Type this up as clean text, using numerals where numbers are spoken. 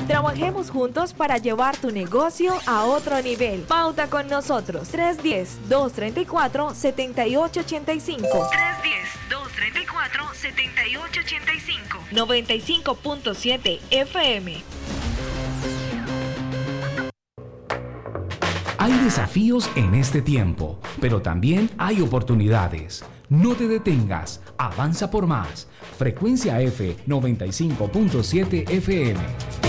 Trabajemos juntos para llevar tu negocio a otro nivel. Pauta con nosotros. 310-234-7885. 310-234-7885. 95.7 FM. Hay desafíos en este tiempo, pero también hay oportunidades. No te detengas, avanza por más. Frecuencia F 95.7 FM.